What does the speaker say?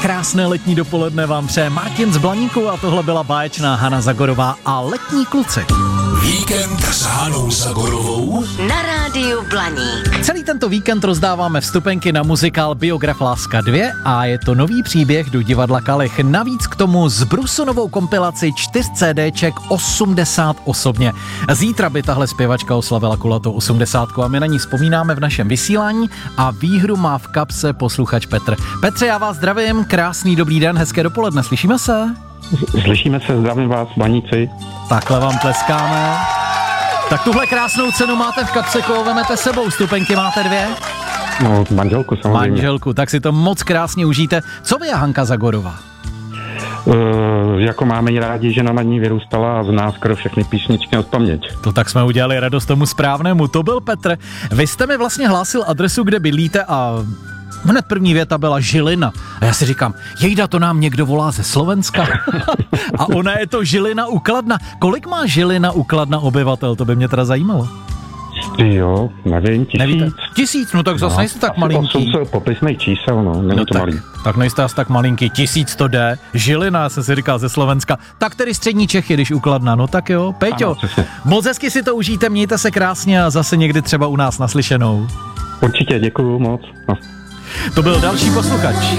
krásné letní dopoledne vám přeje Martin z Blaníku a tohle byla báječná Hana Zagorová a Letní kluci. Víkend s Hanou Zagorovou Na rádiu Blaník. Celý tento víkend rozdáváme vstupenky na muzikál Biograf Láska 2 a je to nový příběh do divadla Kalich. Navíc k tomu zbrusunovou kompilaci 4 CDček 80 osobně. Zítra by tahle zpěvačka oslavila kulatou 80 a my na ní vzpomínáme v našem vysílání a výhru má v kapse posluchač Petr. Petře, já vás zdravím, krásný dobrý den, hezké dopoledne, slyšíme se? Slyšíme se, zdravím vás, Baníci. Takhle vám tleskáme. Tak tuhle krásnou cenu máte v kapse, koho vemete sebou, vstupenky máte 2? No, manželku samozřejmě. Manželku, tak si to moc krásně užijte. Co vy a Hanka Zagorová? Jako máme ji rádi, že na ní vyrůstala a zná skoro všechny písničky od paměť. To tak jsme udělali radost tomu správnému, to byl Petr. Vy jste mi vlastně hlásil adresu, kde bydlíte a hned první věta byla Žilina. A já si říkám, jejda, to nám někdo volá ze Slovenska. A ona je to Žilina u Kladna. Kolik má Žilina u Kladna obyvatel, to by mě teda zajímalo. Jo, nevím, 1000. Nevíte? 1000, no tak zase nejste tak malinký. 800 popisných čísel, no, není No to tak, malý. tak nejste asi tak malinký, 1000 to jde. Žilina, jsem si říkal, ze Slovenska. Tak tedy střední Čechy, když u Kladna, no tak jo. Péťo, moc hezky si to užijte, mějte se krásně a zase někdy třeba u nás naslyšenou. Určitě, děkuju moc. No. To byl další posluchač.